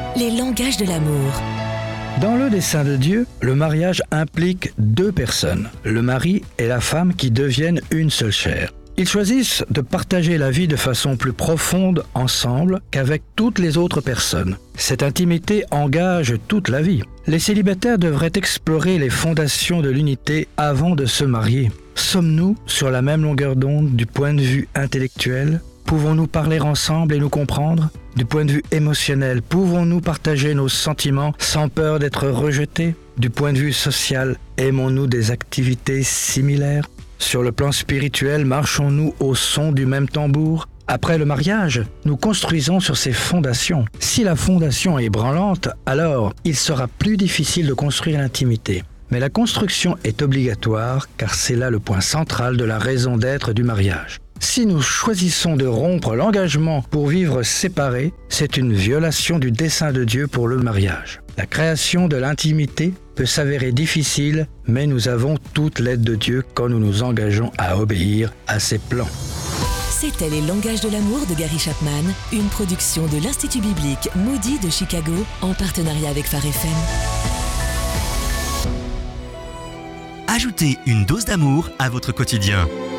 Les langages de l'amour. Dans le dessein de Dieu, le mariage implique deux personnes, le mari et la femme qui deviennent une seule chair. Ils choisissent de partager la vie de façon plus profonde ensemble qu'avec toutes les autres personnes. Cette intimité engage toute la vie. Les célibataires devraient explorer les fondations de l'unité avant de se marier. Sommes-nous sur la même longueur d'onde du point de vue intellectuel ? Pouvons-nous parler ensemble et nous comprendre ? Du point de vue émotionnel, pouvons-nous partager nos sentiments sans peur d'être rejetés ? Du point de vue social, aimons-nous des activités similaires ? Sur le plan spirituel, marchons-nous au son du même tambour ? Après le mariage, nous construisons sur ces fondations. Si la fondation est ébranlante, alors il sera plus difficile de construire l'intimité. Mais la construction est obligatoire car c'est là le point central de la raison d'être du mariage. Si nous choisissons de rompre l'engagement pour vivre séparés, c'est une violation du dessein de Dieu pour le mariage. La création de l'intimité peut s'avérer difficile, mais nous avons toute l'aide de Dieu quand nous nous engageons à obéir à ses plans. C'était Les langages de l'amour de Gary Chapman, une production de l'Institut biblique Moody de Chicago en partenariat avec Phare FM. Ajoutez une dose d'amour à votre quotidien.